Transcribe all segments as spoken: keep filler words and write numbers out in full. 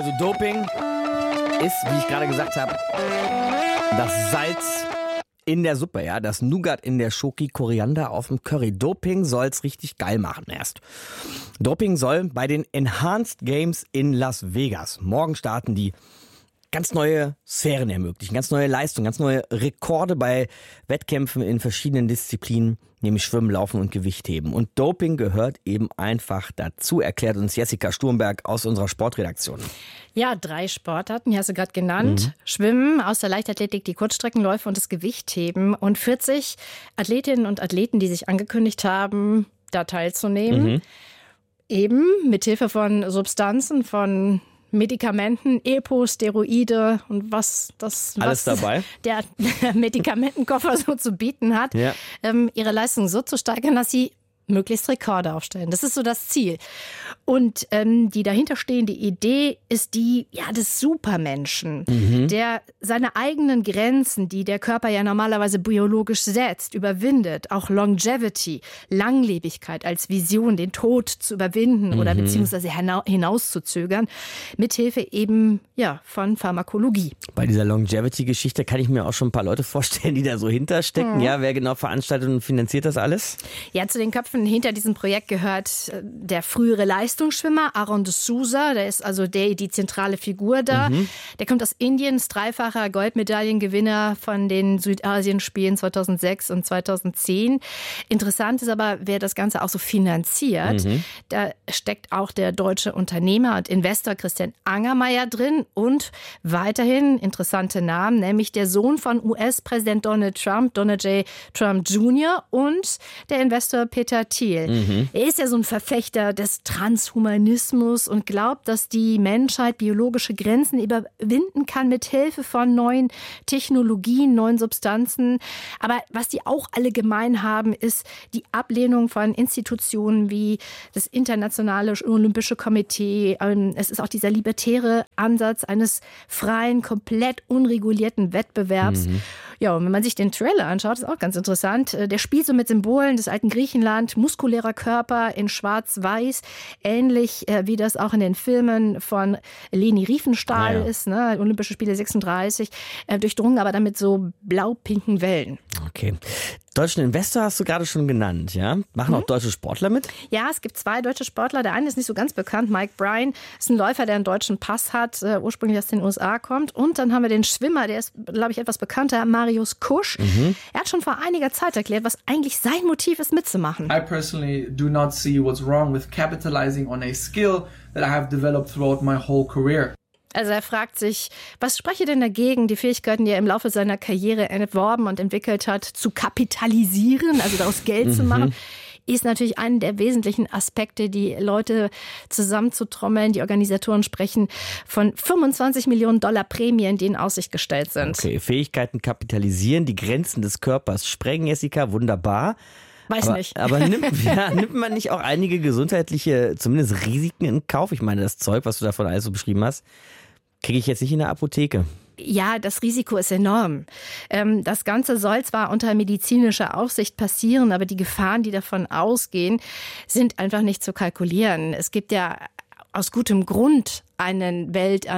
Also Doping ist, wie ich gerade gesagt habe, das Salz in der Suppe, ja, das Nougat in der Schoki, Koriander auf dem Curry. Doping soll's richtig geil machen erst. Doping soll bei den Enhanced Games in Las Vegas. Morgen starten die. Ganz neue Sphären ermöglichen, ganz neue Leistungen, ganz neue Rekorde bei Wettkämpfen in verschiedenen Disziplinen, nämlich Schwimmen, Laufen und Gewichtheben. Und Doping gehört eben einfach dazu, erklärt uns Jessica Sturmberg aus unserer Sportredaktion. Ja, drei Sportarten, die hast du gerade genannt. Mhm. Schwimmen, aus der Leichtathletik die Kurzstreckenläufe und das Gewichtheben. Und vierzig Athletinnen und Athleten, die sich angekündigt haben, da teilzunehmen. Mhm. Eben mit Hilfe von Substanzen, von Medikamenten, Epo, Steroide und was das alles was dabei. Der Medikamentenkoffer so zu bieten hat, ja. ähm, ihre Leistung so zu steigern, dass sie möglichst Rekorde aufstellen. Das ist so das Ziel. Und ähm, die dahinterstehende Idee ist die ja, des Supermenschen, mhm. der seine eigenen Grenzen, die der Körper ja normalerweise biologisch setzt, überwindet. Auch Longevity, Langlebigkeit als Vision, den Tod zu überwinden mhm. oder beziehungsweise hinauszuzögern, mithilfe eben ja, von Pharmakologie. Bei dieser Longevity-Geschichte kann ich mir auch schon ein paar Leute vorstellen, die da so hinterstecken. Mhm. Ja, wer genau veranstaltet und finanziert das alles? Ja, zu den Köpfen hinter diesem Projekt gehört der frühere Leistungsschwimmer Aaron de Souza. Der ist also der, die zentrale Figur da. Mhm. Der kommt aus Indien, ist dreifacher Goldmedaillengewinner von den Südasienspielen zweitausendsechs und zweitausendzehn. Interessant ist aber, wer das Ganze auch so finanziert. Mhm. Da steckt auch der deutsche Unternehmer und Investor Christian Angermayer drin und weiterhin interessante Namen, nämlich der Sohn von U S-Präsident Donald Trump, Donald J. Trump Junior und der Investor Peter Thiel. Mhm. Er ist ja so ein Verfechter des Transhumanismus und glaubt, dass die Menschheit biologische Grenzen überwinden kann mit Hilfe von neuen Technologien, neuen Substanzen. Aber was die auch alle gemein haben, ist die Ablehnung von Institutionen wie das Internationale Olympische Komitee. Es ist auch dieser libertäre Ansatz eines freien, komplett unregulierten Wettbewerbs. Mhm. Ja, und wenn man sich den Trailer anschaut, ist auch ganz interessant. Der spielt so mit Symbolen des alten Griechenland, muskulärer Körper in schwarz-weiß, ähnlich äh, wie das auch in den Filmen von Leni Riefenstahl ja. ist, ne? Olympische Spiele sechsunddreißig, äh, durchdrungen aber dann mit so blau-pinken Wellen. Okay. Deutschen Investor hast du gerade schon genannt, ja? Machen auch mhm. deutsche Sportler mit? Ja, es gibt zwei deutsche Sportler. Der eine ist nicht so ganz bekannt, Mike Bryan, ist ein Läufer, der einen deutschen Pass hat, äh, ursprünglich aus den U S A kommt. Und dann haben wir den Schwimmer, der ist, glaube ich, etwas bekannter, Marius Kusch. Mhm. Er hat schon vor einiger Zeit erklärt, was eigentlich sein Motiv ist, mitzumachen. I personally do not see what's wrong with capitalizing on a skill that I have developed throughout my whole career. Also er fragt sich, was spreche denn dagegen, die Fähigkeiten, die er im Laufe seiner Karriere erworben und entwickelt hat, zu kapitalisieren, also daraus Geld mhm. zu machen, ist natürlich einer der wesentlichen Aspekte, die Leute zusammenzutrommeln. Die Organisatoren sprechen von fünfundzwanzig Millionen Dollar Prämien, die in Aussicht gestellt sind. Okay, Fähigkeiten kapitalisieren, die Grenzen des Körpers sprengen, Jessica, wunderbar. Weiß aber, nicht. Aber nimmt, ja, nimmt man nicht auch einige gesundheitliche, zumindest Risiken in Kauf? Ich meine, das Zeug, was du davon alles so beschrieben hast, kriege ich jetzt nicht in der Apotheke. Ja, das Risiko ist enorm. Das Ganze soll zwar unter medizinischer Aufsicht passieren, aber die Gefahren, die davon ausgehen, sind einfach nicht zu kalkulieren. Es gibt ja aus gutem Grund einen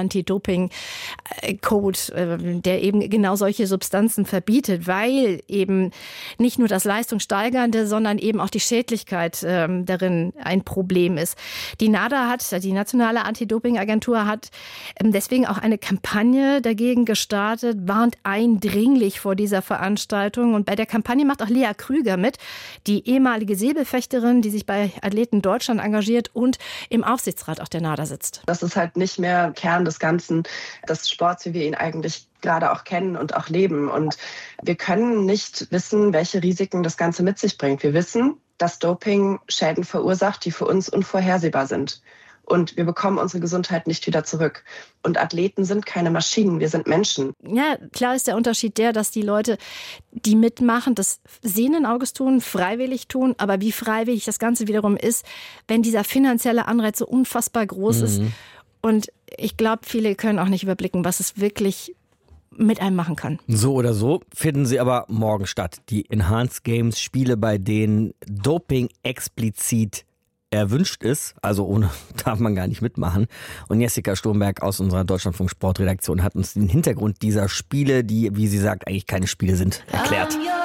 Welt-Anti-Doping-Code, der eben genau solche Substanzen verbietet, weil eben nicht nur das Leistungssteigernde, sondern eben auch die Schädlichkeit ähm, darin ein Problem ist. Die NADA hat, die Nationale Anti-Doping-Agentur hat ähm, deswegen auch eine Kampagne dagegen gestartet, warnt eindringlich vor dieser Veranstaltung. Und bei der Kampagne macht auch Lea Krüger mit, die ehemalige Säbelfechterin, die sich bei Athleten Deutschland engagiert und im Aufsichtsrat auch der NADA sitzt. Das ist halt nicht mehr Kern des Ganzen, des Sports, wie wir ihn eigentlich gerade auch kennen und auch leben. Und wir können nicht wissen, welche Risiken das Ganze mit sich bringt. Wir wissen, dass Doping Schäden verursacht, die für uns unvorhersehbar sind. Und wir bekommen unsere Gesundheit nicht wieder zurück. Und Athleten sind keine Maschinen, wir sind Menschen. Ja, klar ist der Unterschied der, dass die Leute, die mitmachen, das sehenden Auges tun, freiwillig tun. Aber wie freiwillig das Ganze wiederum ist, wenn dieser finanzielle Anreiz so unfassbar groß mhm. ist. Und ich glaube, viele können auch nicht überblicken, was es wirklich mit einem machen kann. So oder so finden sie aber morgen statt. Die Enhanced Games, Spiele, bei denen Doping explizit erwünscht ist. Also ohne darf man gar nicht mitmachen. Und Jessica Sturmberg aus unserer Deutschlandfunk Sportredaktion hat uns den Hintergrund dieser Spiele, die, wie sie sagt, eigentlich keine Spiele sind, erklärt.